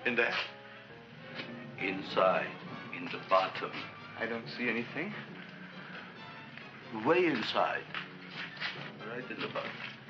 In there? Inside, in the bottom. I don't see anything. Way inside. Right in the bottom.